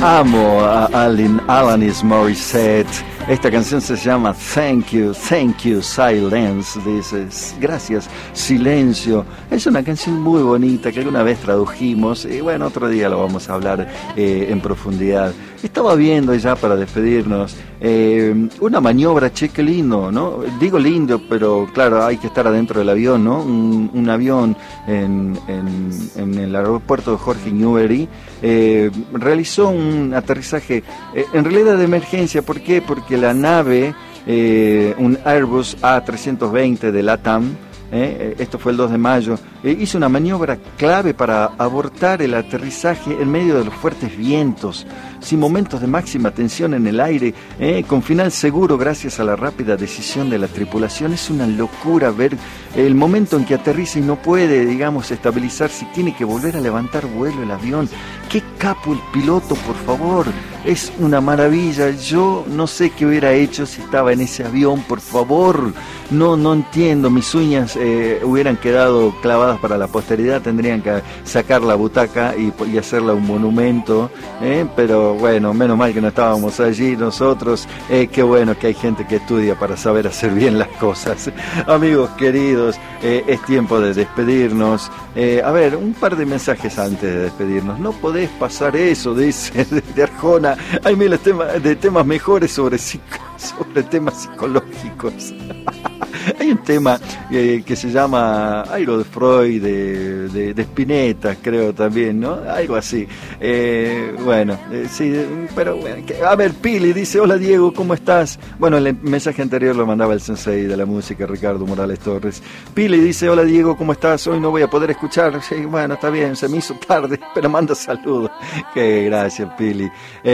Amo a Alanis Morissette. Esta canción se llama Thank You, Silence. Dices, gracias, silencio. Es una canción muy bonita que alguna vez tradujimos y bueno, otro día lo vamos a hablar en profundidad. Estaba viendo ya para despedirnos una maniobra, che, qué lindo, ¿no? Digo lindo, pero claro, hay que estar adentro del avión, ¿no? Un avión en el aeropuerto de Jorge Newbery realizó un aterrizaje en realidad de emergencia. ¿Por qué? Porque la nave, un Airbus A320 de LATAM, esto fue el 2 de mayo, hizo una maniobra clave para abortar el aterrizaje en medio de los fuertes vientos, sin momentos de máxima tensión en el aire, con final seguro gracias a la rápida decisión de la tripulación. Es una locura ver el momento en que aterriza y no puede, digamos, estabilizarse y tiene que volver a levantar vuelo el avión. ¡Qué capo el piloto, por favor! Es una maravilla. Yo no sé qué hubiera hecho si estaba en ese avión, por favor. No entiendo. Mis uñas hubieran quedado clavadas para la posteridad. Tendrían que sacar la butaca y hacerla un monumento. Pero bueno, menos mal que no estábamos allí nosotros. Qué bueno que hay gente que estudia para saber hacer bien las cosas. Amigos queridos, es tiempo de despedirnos. A ver, un par de mensajes antes de despedirnos. No podés pasar eso, dice de Arjona. Hay miles de temas mejores sobre temas psicológicos. Hay un tema que se llama algo de Freud, de Spinetta, creo también, ¿no? Algo así. Sí, pero bueno. A ver, Pili dice, hola Diego, ¿cómo estás? Bueno, el mensaje anterior lo mandaba el sensei de la música, Ricardo Morales Torres. Pili dice, hola Diego, ¿cómo estás? Hoy no voy a poder escuchar. Sí, bueno, está bien, se me hizo tarde, pero manda saludos. Qué gracias, Pili.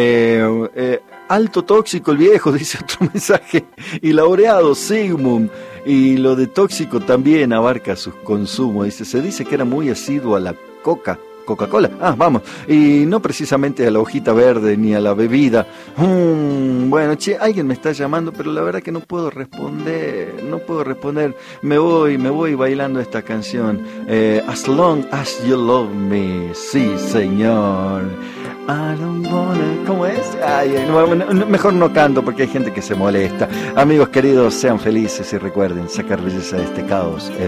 Alto tóxico el viejo, dice otro mensaje. Y laureado Sigmund. Y lo de tóxico también abarca sus consumos. Dice, se dice que era muy asiduo a la Coca-Cola. Vamos. Y no precisamente a la hojita verde ni a la bebida. Bueno, che, alguien me está llamando, pero la verdad que no puedo responder. Me voy bailando esta canción. As Long As You Love Me. Sí, señor. I don't wanna... ¿Cómo es? Mejor no canto porque hay gente que se molesta. Amigos queridos, sean felices y recuerden sacar belleza de este caos.